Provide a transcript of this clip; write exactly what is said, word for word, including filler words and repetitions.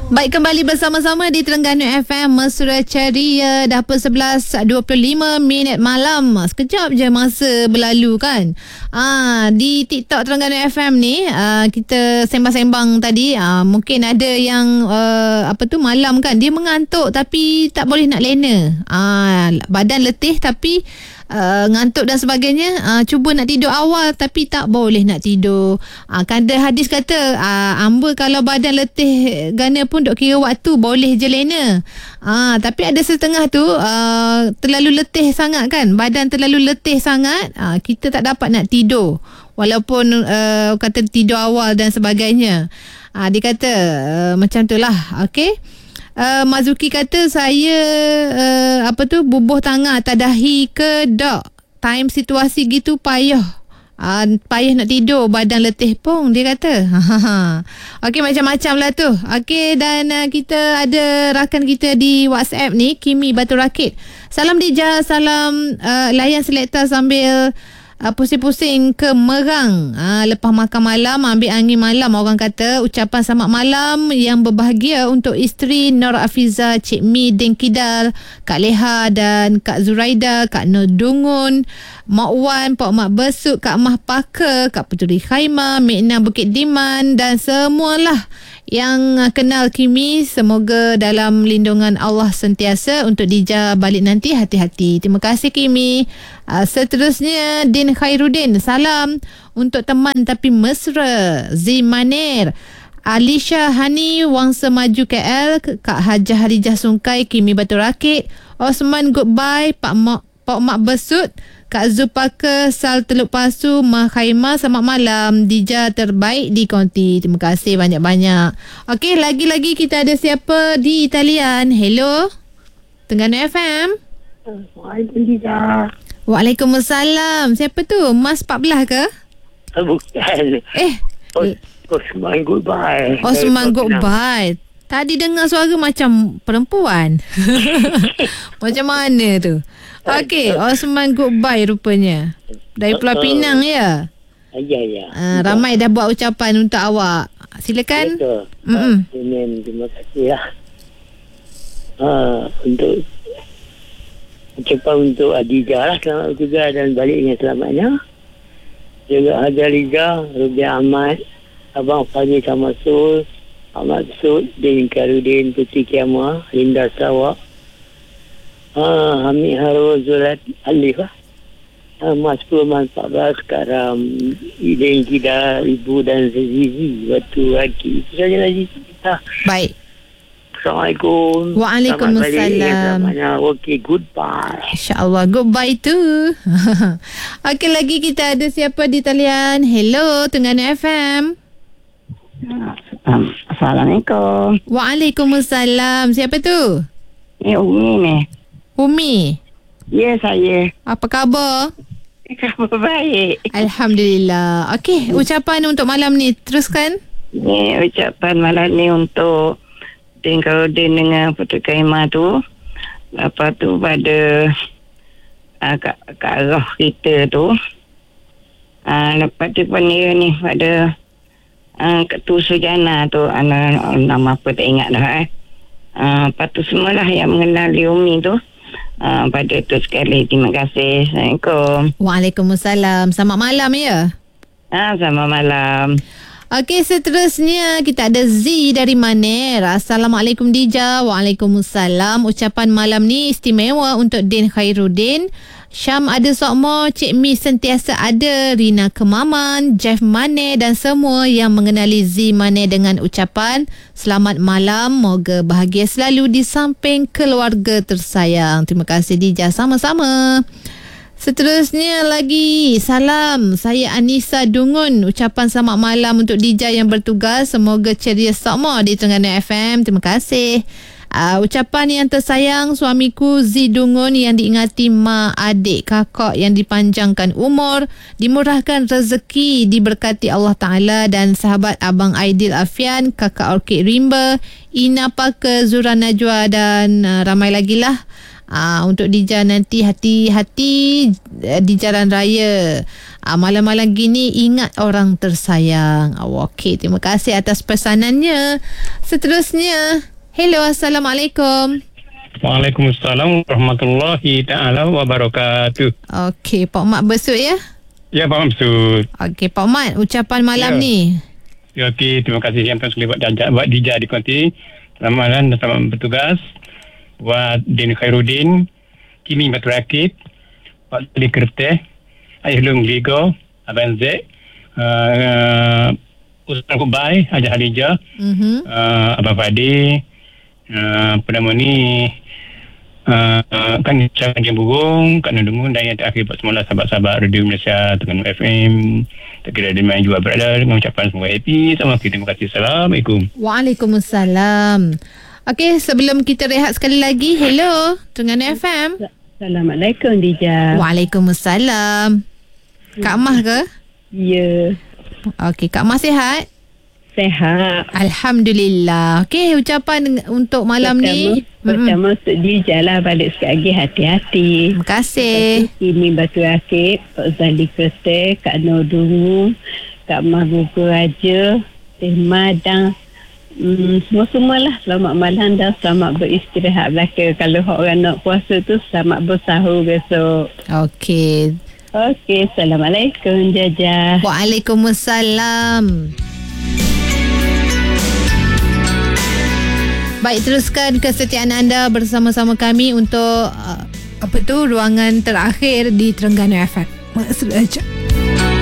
Baik, kembali bersama-sama di Terengganu F M Mesra Ceria. Dah pukul sebelas dua puluh lima minit malam. Sekejap je masa berlalu kan. Ah, di TikTok Terengganu F M ni, ah, kita sembang-sembang tadi, ah, mungkin ada yang uh, apa tu malam kan, dia mengantuk tapi tak boleh nak lena. Ah, badan letih tapi Uh, ngantuk dan sebagainya, uh, cuba nak tidur awal tapi tak boleh nak tidur. uh, Kan ada hadis kata, uh, amba kalau badan letih gana pun dok kira waktu boleh je lena. uh, Tapi ada setengah tu uh, terlalu letih sangat kan, badan terlalu letih sangat, uh, kita tak dapat nak tidur walaupun uh, kata tidur awal dan sebagainya. uh, Dia kata uh, macam tu lah. Okay. Uh, Mazuki kata, saya uh, apa tu bubuh tangan atas dahi ke dok. Time situasi gitu payah. Uh, payah nak tidur, badan letih pun, dia kata. Okey, macam-macam lah tu. Okey, dan uh, kita ada rakan kita di WhatsApp ni, Kimi Batu Rakit. Salam Dija, salam uh, layan selektor sambil Uh, pusing-pusing ke Merang, uh, lepas makan malam, ambil angin malam. Orang kata ucapan selamat malam yang berbahagia untuk isteri Nur Afiza, Cik Mi Din Kidal, Kak Leha dan Kak Zuraida, Kak Nur Dungun, Mak Wan, Pak Mak Besuk, Kak Mah Paka, Kak Puteri Khaimah, Mikna Bukit Diman dan semualah yang kenal Kimi. Semoga dalam lindungan Allah sentiasa. Untuk Dija balik nanti, hati-hati. Terima kasih Kimi. uh, Seterusnya Din Khairuddin, salam untuk teman tapi mesra Z Manir, Alisha Hani Wangsa Maju K L, Kak Hajah Harijah Sungkai, Kimi Batu Rakit, Osman Goodbye, Pak Mak, Pak Mak Besut, Kak Zupaka Sal Teluk Pasu, Mah Khaimah. Selamat malam, Dija terbaik di konti. Terima kasih banyak-banyak. Okey, lagi-lagi kita ada siapa di talian. Hello, Terengganu F M. Waalaikumsalam, Dija. Waalaikumsalam. Siapa tu? Mas empat belas ke? Bukan. Eh, Osman Goodbye. Osman Goodbye. Tadi dengar suara macam perempuan. Macam mana tu? Okey, Osman Goodbye rupanya. Dari Pulau Pinang ya? Ya, ya. Uh, ramai dah buat ucapan untuk awak. Silakan. Betul. Mm-mm. Uh, terima kasih lah. Uh, untuk ucapan untuk Adija lah, selamat juga dan balik dengan selamatnya. Juga Haji Liza, Rubi Ahmad, Abang Fahmi Samasul, Ahmad Sud, Din Karudin, Putri Kiamah, Linda Sarawak, Ah, Hamid Harul Zulat Alif lah. Ah, Mas Purman empat belas sekarang, Idin Kida, Ibu dan Zizi Batu Raki. Itu saja lagi kita. Baik. Assalamualaikum. Waalaikumsalam. Okey, goodbye. InsyaAllah, goodbye tu. Okey, lagi kita ada siapa di talian. Hello, Terengganu F M. Assalamualaikum. Waalaikumsalam. Siapa tu? Ni Umi ni. Umi. Ya, saya. Apa khabar? Khabar baik. Alhamdulillah. Okey, ucapan untuk malam ni teruskan. Ni ucapan malam ni untuk Din Karudin dengan Puteri Khaimah tu. Lepas tu pada uh, Kak, Kak Roh kita tu. Uh, lepas tu pada ni pada uh, Ketua Sujana tu. Uh, nama apa tak ingat dah eh. Uh, lepas tu semualah yang mengenali Umi tu. Uh, pada itu sekali, terima kasih. Assalamualaikum. Waalaikumsalam. Selamat malam ya. Ah, selamat malam. Okey, seterusnya kita ada Z dari Manir. Assalamualaikum Dija. Waalaikumsalam. Ucapan malam ni istimewa untuk Din Khairuddin, Syam ada Sokmo, Cik Mi sentiasa ada, Rina Kemaman, Jeff Mane dan semua yang mengenali Z Mane dengan ucapan selamat malam, moga bahagia selalu di samping keluarga tersayang. Terima kasih Dija, sama-sama. Seterusnya lagi, salam, saya Anissa Dungun. Ucapan selamat malam untuk Dija yang bertugas, semoga ceria Sokmo di Terengganu F M. Terima kasih. Uh, ucapan yang tersayang suamiku Z Dungun yang diingati mak, adik, kakak yang dipanjangkan umur, dimurahkan rezeki, diberkati Allah Ta'ala dan sahabat Abang Aidil Afian, kakak Orkid Rimba, Ina Paka, Zura Najwa dan uh, ramai lagi lah. Uh, untuk Dija nanti hati-hati uh, di jalan raya. Ah, malam-malam gini ingat orang tersayang. Oh, okey, terima kasih atas pesanannya. Seterusnya, hello, Assalamualaikum. Waalaikumsalam warahmatullahi ta'ala wabarakatuh. Okey, Pak Mat besut ya? Ya, Pak Maksud. Okey, Pak Mat, ucapan malam Ya. ni. Ya, okey, terima kasih yang tuan sekali buat dijak, buat dijak di konti. Selamat malam dan selamat bertugas. Buat Din Khairuddin, Kimi Batu Rakit, Pak Ali Kerteh, Ayah Lung Ligo, Abang Z, uh, Ustaz Kubai, Haji Halijah, Mhm. uh, Abang Fadi, uh, apa nama ni, uh, uh, kan Cakap Jam Burung, Kak Nundumun, dan yang terakhir buat semula sahabat-sahabat Radio Malaysia, Terengganu F M, tak kira ada main juga berada, dengan ucapan semua happy. Sama kita, terima kasih. Assalamualaikum. Waalaikumsalam. Okey, sebelum kita rehat sekali lagi, hello, Terengganu F M. Assalamualaikum, Dija. Waalaikumsalam. Kak Mah ke? Ya, Okey, Kak Mah sihat? sehat. Alhamdulillah. Okey, ucapan untuk malam ni. Pertama, untuk Dija lah balik sekali lagi, hati-hati. Terima kasih. Ini Batu Rakit, Pak Zali Kerteh, Kak Nur Dungu, Kak Mah Gugur Raja, Teh Madang, Hmm, semua-semualah selamat malam dan selamat beristirahat belaka. Kalau orang nak puasa tu selamat bersahur besok. Okey. Okey, Assalamualaikum Jaja. Waalaikumsalam. Baik, teruskan kesetiaan anda bersama-sama kami untuk uh, apa tu ruangan terakhir di Terengganu F M. Maksud aja.